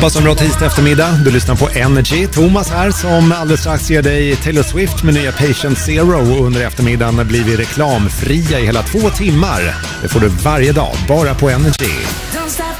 Hoppas en bra tisdag eftermiddag. Du lyssnar på Energy. Thomas här som alldeles strax ger dig Taylor Swift med nya Patient Zero. Och under eftermiddagen blir vi reklamfria i hela 2 timmar. Det får du varje dag, bara på Energy. Don't stop